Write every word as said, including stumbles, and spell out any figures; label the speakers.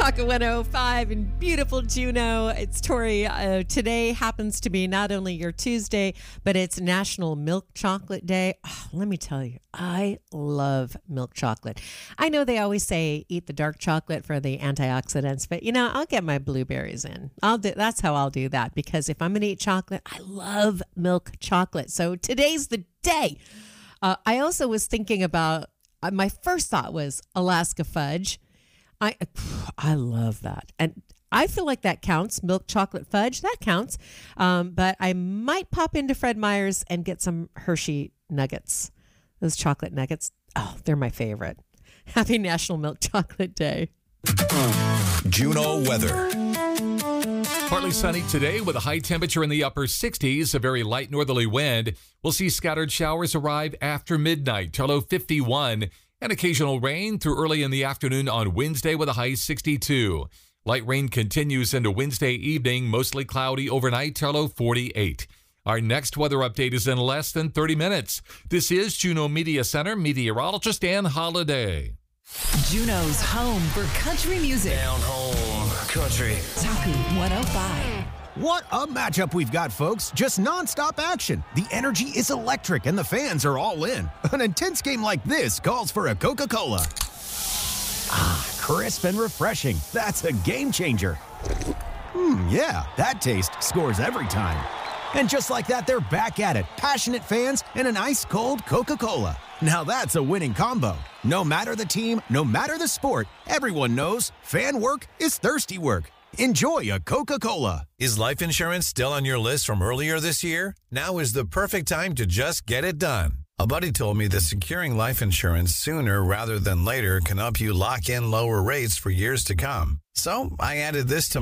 Speaker 1: Rocket one oh five in beautiful Juneau. It's Tori. Uh, today happens to be not only your Tuesday, but it's National Milk Chocolate Day. Oh, let me tell you, I love milk chocolate. I know they always say eat the dark chocolate for the antioxidants, but you know, I'll get my blueberries in. I'll do. That's how I'll do that, because if I'm going to eat chocolate, I love milk chocolate. So today's the day. Uh, I also was thinking about, uh, my first thought was Alaska fudge. I I love that. And I feel like that counts. Milk chocolate fudge, that counts. Um, but I might pop into Fred Meyer's and get some Hershey nuggets. Those chocolate nuggets, oh, they're my favorite. Happy National Milk Chocolate Day.
Speaker 2: Juneau weather.
Speaker 3: Partly sunny today with a high temperature in the upper sixties, a very light northerly wind. We'll see scattered showers arrive after midnight, to low fifty-one. And occasional rain through early in the afternoon on Wednesday with a high sixty-two. Light rain continues into Wednesday evening, mostly cloudy overnight, to low forty-eight. Our next weather update is in less than thirty minutes. This is Juneau Media Center meteorologist Ann Holiday.
Speaker 4: Juneau's home for country music.
Speaker 2: Down home country.
Speaker 4: Taku one oh five.
Speaker 5: What a matchup we've got, folks. Just nonstop action. The energy is electric and the fans are all in. An intense game like this calls for a Coca-Cola. Ah, crisp and refreshing. That's a game changer. Hmm, yeah, that taste scores every time. And just like that, they're back at it. Passionate fans and an ice-cold Coca-Cola. Now that's a winning combo. No matter the team, no matter the sport, everyone knows fan work is thirsty work. Enjoy a Coca-Cola.
Speaker 2: Is life insurance still on your list from earlier this year? Now is the perfect time to just get it done. A buddy told me that securing life insurance sooner rather than later can help you lock in lower rates for years to come. So I added this to